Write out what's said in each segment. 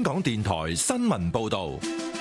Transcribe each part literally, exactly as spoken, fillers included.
香港電台新聞報道。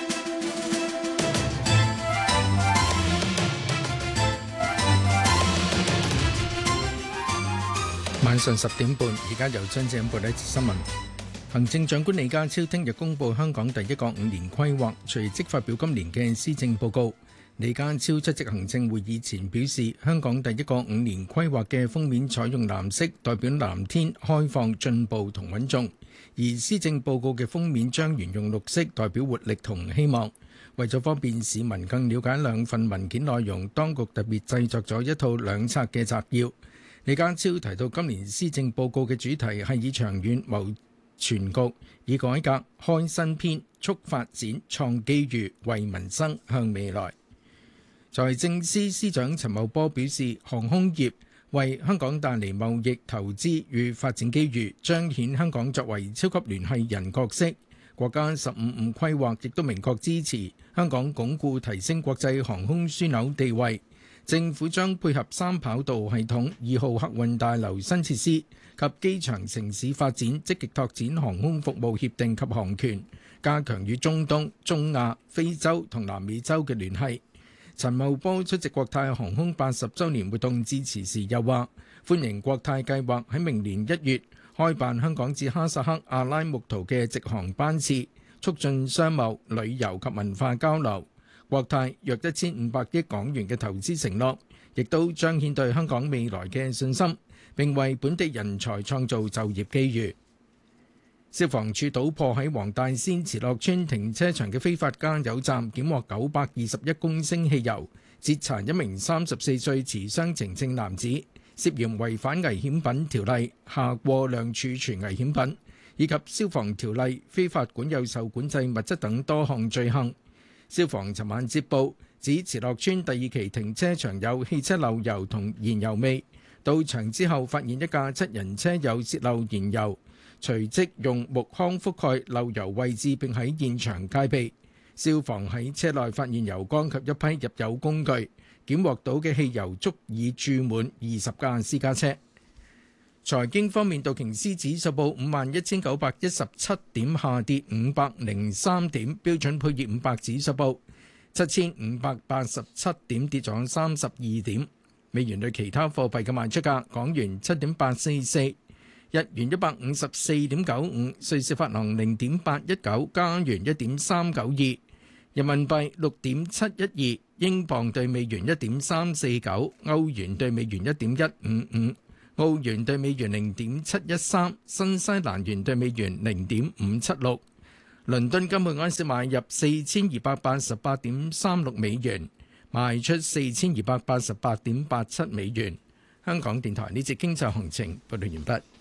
晚上十點半，而家由張正報呢節新聞。行政長官李家超聽日公布香港第一個五年規劃，隨即發表今年嘅施政報告。李家超出席行政會議前表示，香港第一個五年規劃嘅封面採用藍色，代表藍天、開放、進步同穩重；而施政報告嘅封面將沿用綠色，代表活力同希望。為咗方便市民更了解兩份文件內容，當局特別製作咗一套兩冊嘅摘要。李家超提到，今年施政報告嘅主題係以長遠謀全局，以改革開新篇，促發展、創機遇，為民生向未來。財政司司長陳茂波表示，航空業為香港帶嚟貿易、投資與發展機遇，彰顯香港作為超級聯繫人角色。國家十五五規劃亦都明確支持香港鞏固提升國際航空樞紐地位。政府將配合三跑道系統、二號客運大樓新設施及機場城市發展，積極拓展航空服務協定及航權，加強與中東、中亞、非洲同南美洲嘅聯繫。陳茂波出席國泰航空八十週年活動致辭時又話，歡迎國泰計劃喺明年一月開辦香港至哈薩克阿拉木圖嘅直航班次，促進商貿、旅遊及文化交流。國泰約一千五百億港元嘅投資承諾，亦都彰顯對香港未來嘅信心，並為本地人才創造就業機遇。消防處搗破喺黃大仙慈樂邨停車場嘅非法加油站，檢獲九百二十一公升汽油，截查一名三十四歲持雙程證男子，涉嫌違反危險品條例下過量儲存危險品，以及消防條例非法管有受管制物質等多項罪行。消防尋晚接報，指慈樂邨第二期停車場有汽車漏油同燃油味，到場之後發現一架七人車有洩漏燃油，隨即用木框覆蓋漏油位置，並喺現場戒備。消防喺車內發現油缸及一批入油工具，檢獲到嘅汽油足以注滿二十架私家車。財經方面，道瓊斯指數報五萬一千九百一十七點，下跌五百零三點；標準普爾五百指數報七千五百八十七點，跌咗三十二點。美元對其他貨幣嘅賣出價：港元七點八四四，日元一百五十四點九五，瑞士法郎零點八一九，加元一點三九二，人民幣六點七一二，英鎊對美元一點三四九，歐元對美元一點一五五。澳元對美元零點七一三，新西蘭元對美元零點五七六。倫敦金每盎司買入四千二百八十八點三六美元，賣出四千二百八十八點八七美元。香港電台呢節經濟行情報道完畢。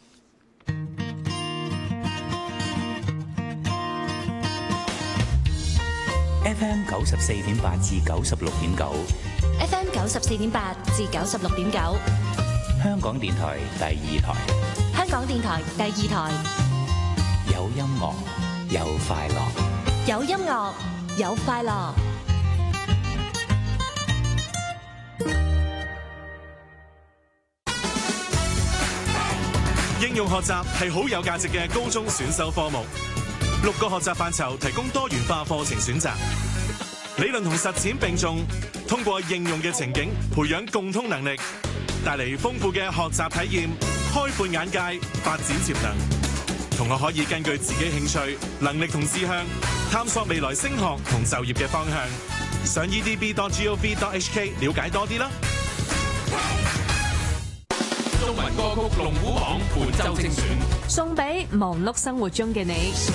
F M 九十四點八至九十六點九 ，F M 九十四點八至九十六點九。 香港電台第二台， 香港電台第二台， 有音樂，有快樂， 有音樂，有快樂。 應用學習係好有價值嘅高中選修科目，六個學習範疇提供多元化課程選擇，理論同實踐並重，通過應用嘅情景培養共通能力，帶嚟豐富嘅學習體驗，開闊眼界，發展潛能。同學可以根據自己興趣、能力同志向，探索未來升學同就業嘅方向。上 e d b dot gov dot h k 了解多啲啦。 中文歌曲龍虎榜本周精選， 送俾忙碌生活中嘅你。